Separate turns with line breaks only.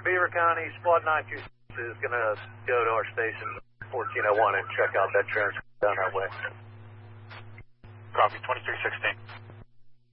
Beaver County, Squad 926 is going to go to our station, 1401, and check out that transfer down that way.